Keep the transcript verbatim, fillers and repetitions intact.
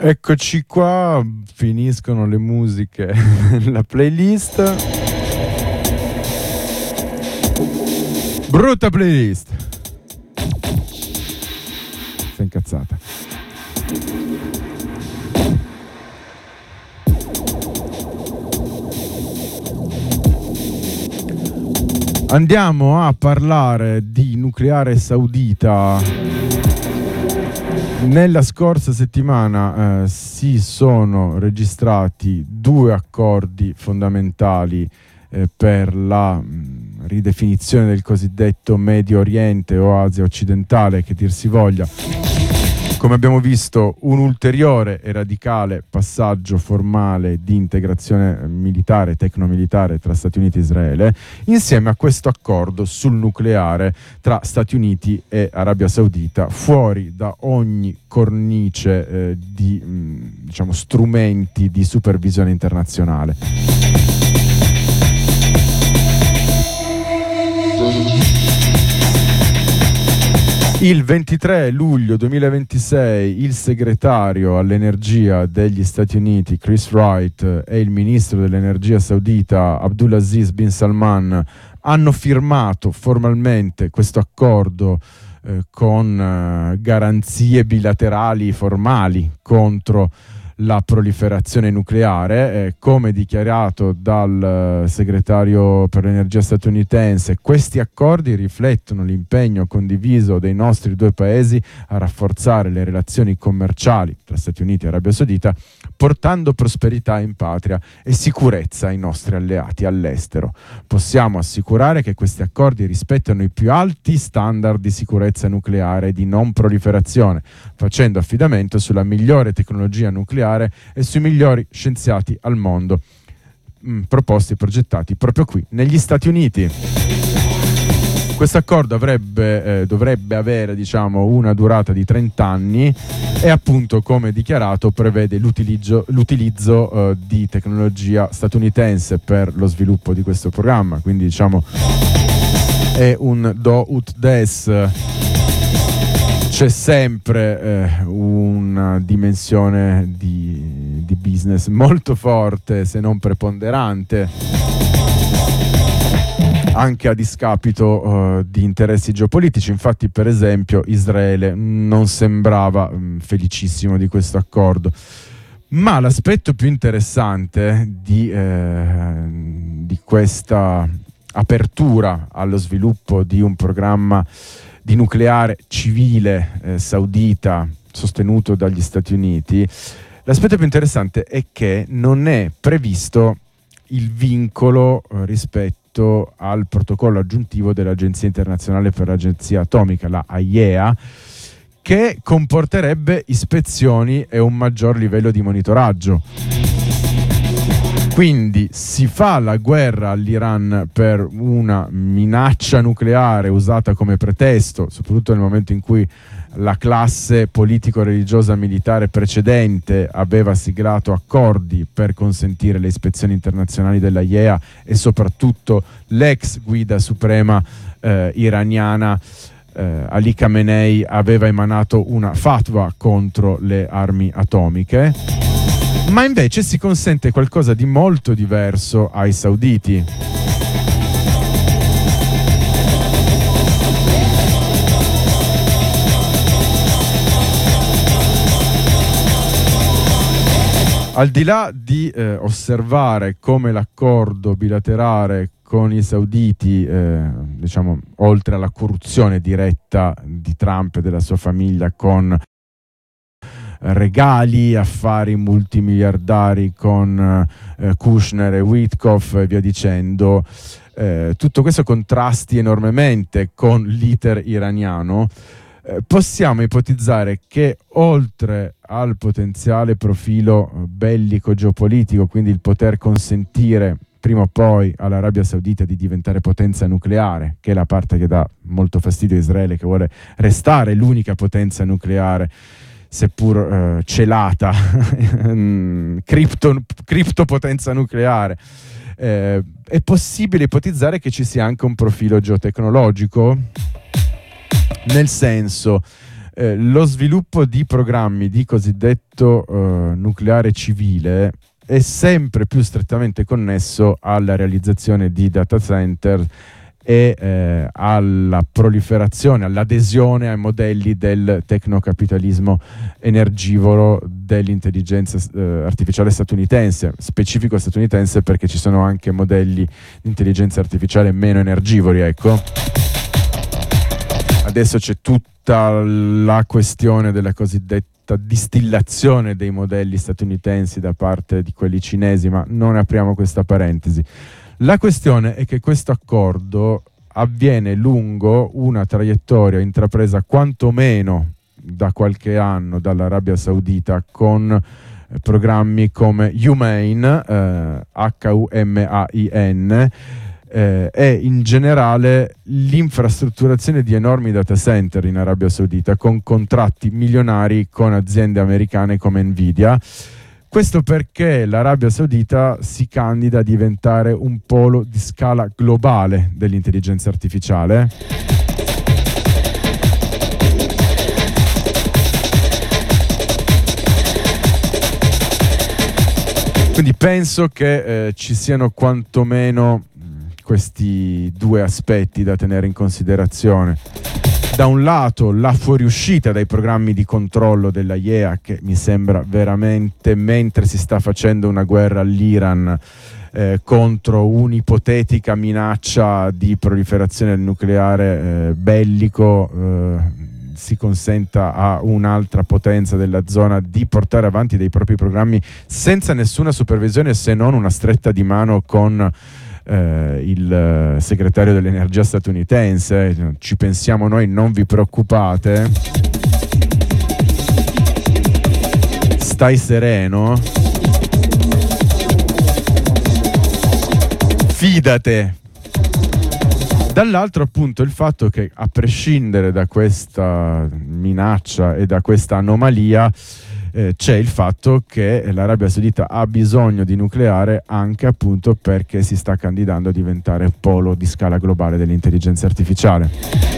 Eccoci qua, finiscono le musiche nella playlist. Brutta playlist. Sei incazzata. Andiamo a parlare di nucleare saudita. Nella scorsa settimana eh, si sono registrati due accordi fondamentali eh, per la mh, ridefinizione del cosiddetto Medio Oriente o Asia occidentale, che dir si voglia. Come abbiamo visto, un ulteriore e radicale passaggio formale di integrazione militare, tecnomilitare tra Stati Uniti e Israele, insieme a questo accordo sul nucleare tra Stati Uniti e Arabia Saudita, fuori da ogni cornice eh, di mh, diciamo, strumenti di supervisione internazionale. Il ventitré luglio duemilaventisei il segretario all'energia degli Stati Uniti, Chris Wright, e il ministro dell'energia saudita, Abdulaziz bin Salman, hanno firmato formalmente questo accordo eh, con eh, garanzie bilaterali formali contro la proliferazione nucleare. Eh, come dichiarato dal eh, segretario per l'energia statunitense, questi accordi riflettono l'impegno condiviso dei nostri due paesi a rafforzare le relazioni commerciali tra Stati Uniti e Arabia Saudita, portando prosperità in patria e sicurezza ai nostri alleati all'estero. Possiamo assicurare che questi accordi rispettano i più alti standard di sicurezza nucleare e di non proliferazione, facendo affidamento sulla migliore tecnologia nucleare e sui migliori scienziati al mondo, mh, proposti e progettati proprio qui negli Stati Uniti. Questo accordo avrebbe, eh, dovrebbe avere diciamo, una durata di trenta anni e appunto, come dichiarato, prevede l'utilizzo, l'utilizzo eh, di tecnologia statunitense per lo sviluppo di questo programma. Quindi diciamo è un do ut des. C'è sempre eh, una dimensione di, di business molto forte, se non preponderante, anche a discapito uh, di interessi geopolitici. Infatti, per esempio, Israele non sembrava um, felicissimo di questo accordo. Ma l'aspetto più interessante di, eh, di questa apertura allo sviluppo di un programma di nucleare civile eh, saudita sostenuto dagli Stati Uniti, l'aspetto più interessante è che non è previsto il vincolo eh, rispetto al protocollo aggiuntivo dell'Agenzia Internazionale per l'Agenzia Atomica, la A I E A, che comporterebbe ispezioni e un maggior livello di monitoraggio. Quindi si fa la guerra all'Iran per una minaccia nucleare usata come pretesto, soprattutto nel momento in cui la classe politico-religiosa militare precedente aveva siglato accordi per consentire le ispezioni internazionali della I E A, e soprattutto l'ex guida suprema eh, iraniana eh, Ali Khamenei aveva emanato una fatwa contro le armi atomiche. Ma invece si consente qualcosa di molto diverso ai sauditi. Al di là di eh, osservare come l'accordo bilaterale con i sauditi, eh, diciamo, oltre alla corruzione diretta di Trump e della sua famiglia con regali, affari multimiliardari con eh, Kushner e Witkoff e via dicendo, eh, tutto questo contrasti enormemente con l'iter iraniano, eh, possiamo ipotizzare che oltre al potenziale profilo bellico geopolitico, quindi il poter consentire prima o poi all'Arabia Saudita di diventare potenza nucleare, che è la parte che dà molto fastidio a Israele, che vuole restare l'unica potenza nucleare, seppur eh, celata, cripto, criptopotenza nucleare, eh, è possibile ipotizzare che ci sia anche un profilo geotecnologico, nel senso eh, lo sviluppo di programmi di cosiddetto eh, nucleare civile è sempre più strettamente connesso alla realizzazione di data center e eh, alla proliferazione, all'adesione ai modelli del tecnocapitalismo energivoro dell'intelligenza eh, artificiale statunitense, specifico statunitense perché ci sono anche modelli di intelligenza artificiale meno energivori, ecco. Adesso c'è tutta la questione della cosiddetta distillazione dei modelli statunitensi da parte di quelli cinesi, ma non apriamo questa parentesi. La questione è che questo accordo avviene lungo una traiettoria intrapresa quantomeno da qualche anno dall'Arabia Saudita con programmi come Humain, eh, H U M A I N, eh, e in generale l'infrastrutturazione di enormi data center in Arabia Saudita con contratti milionari con aziende americane come Nvidia. Questo perché l'Arabia Saudita si candida a diventare un polo di scala globale dell'intelligenza artificiale. Quindi penso che eh, ci siano quantomeno questi due aspetti da tenere in considerazione. Da un lato la fuoriuscita dai programmi di controllo della I E A, che mi sembra veramente, mentre si sta facendo una guerra all'Iran eh, contro un'ipotetica minaccia di proliferazione nucleare eh, bellico, eh, si consenta a un'altra potenza della zona di portare avanti dei propri programmi senza nessuna supervisione, se non una stretta di mano con Eh, il eh, segretario dell'energia statunitense. Ci pensiamo noi, non vi preoccupate, stai sereno, fidate. Dall'altro appunto il fatto che, a prescindere da questa minaccia e da questa anomalia, Eh, c'è il fatto che l'Arabia Saudita ha bisogno di nucleare anche appunto perché si sta candidando a diventare polo di scala globale dell'intelligenza artificiale.